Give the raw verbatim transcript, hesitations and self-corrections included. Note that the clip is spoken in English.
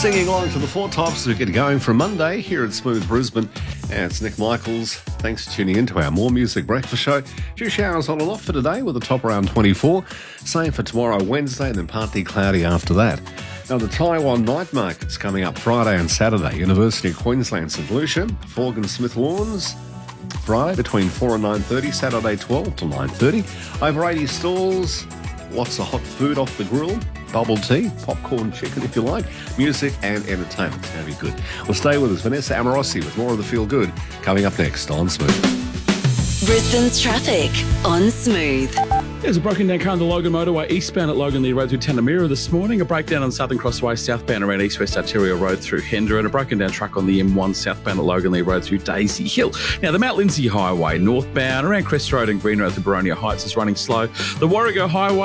Singing along to the Four Tops to get going for Monday here at Smooth Brisbane. And it's Nick Michaels. Thanks for tuning in to our More Music Breakfast Show. Few showers on and off for today with a top around twenty-four. Same for tomorrow, Wednesday, and then partly cloudy after that. Now, the Taiwan night market's coming up Friday and Saturday. University of Queensland, St Lucia, Forgan Smith Lawns, Friday between four and nine thirty, Saturday twelve to nine thirty. Over eighty stalls, lots of hot food off the grill, bubble tea, popcorn chicken if you like, music and entertainment. It's going to be good. Well, stay with us. Vanessa Amorosi with more of the Feel Good coming up next on Smooth. Brisbane's traffic on Smooth. There's a broken down car on the Logan motorway eastbound at Logan Lee Road through Tanamira this morning. A breakdown on Southern Crossway southbound around East West Arterial Road through Hendra, and a broken down truck on the M one southbound at Logan Lee Road through Daisy Hill. Now, the Mount Lindsay Highway northbound around Crest Road and Green Road through Baronia Heights is running slow. The Warrego Highway